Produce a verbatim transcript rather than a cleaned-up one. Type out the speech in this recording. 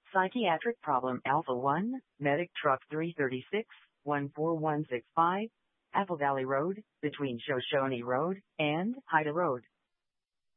Psychiatric problem Alpha one, Medic Truck three thirty-six, one four one six five, Apple Valley Road, between Shoshone Road and Haida Road.